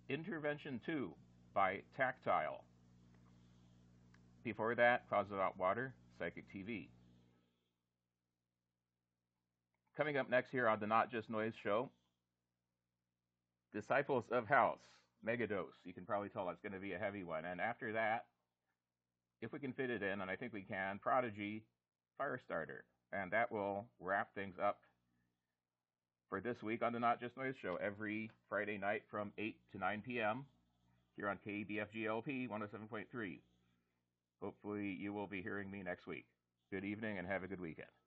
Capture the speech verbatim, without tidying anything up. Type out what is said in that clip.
Intervention two by Tactile. Before that, Clouds Without Water, Psychic T V. Coming up next here on the Not Just Noise show, Disciples of House, Megadose. You can probably tell that's going to be a heavy one. And after that, if we can fit it in, and I think we can, Prodigy, Firestarter. And that will wrap things up for this week on the Not Just Noise show every Friday night from eight to nine p.m. here on K B F G L P one oh seven point three. Hopefully you will be hearing me next week. Good evening and have a good weekend.